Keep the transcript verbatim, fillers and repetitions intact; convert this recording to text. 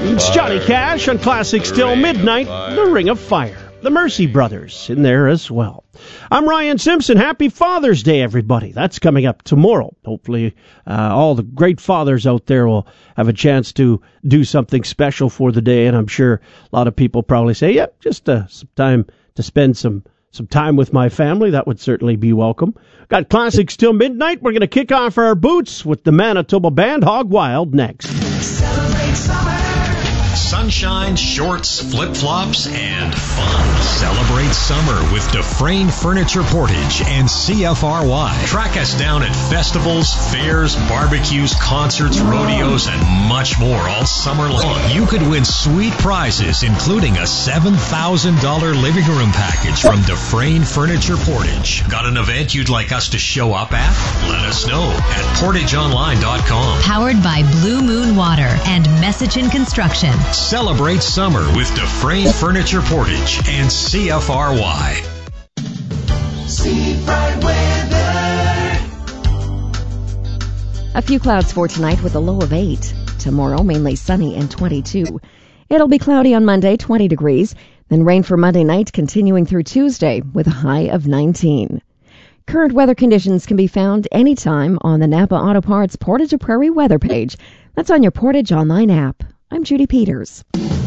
It's Johnny Cash on Classic Still Midnight, The Ring of Fire. The Mercy Brothers in there as well. I'm Ryan Simpson. Happy Father's Day, everybody. That's coming up tomorrow. Hopefully, uh, all the great fathers out there will have a chance to do something special for the day. And I'm sure a lot of people probably say, yep, yeah, just uh, some time to spend some, some time with my family. That would certainly be welcome. Got Classic Still Midnight. We're going to kick off our boots with the Manitoba band Hog Wild next. Celebrate summer. Sunshine, shorts, flip-flops, and fun. Celebrate summer with Dufresne Furniture Portage and C F R Y. Track us down at festivals, fairs, barbecues, concerts, rodeos, and much more all summer long. You could win sweet prizes, including a seven thousand dollars living room package from Dufresne Furniture Portage. Got an event you'd like us to show up at? Let us know at portage online dot com. Powered by Blue Moon Water and Messaging Construction. Celebrate summer with Dufresne Furniture Portage and C F R Y. Seafront weather. A few clouds for tonight with a low of eight. Tomorrow, mainly sunny and twenty-two. It'll be cloudy on Monday, twenty degrees. Then rain for Monday night, continuing through Tuesday with a high of nineteen. Current weather conditions can be found anytime on the Napa Auto Parts Portage to Prairie weather page. That's on your Portage Online app. I'm Judy Peters.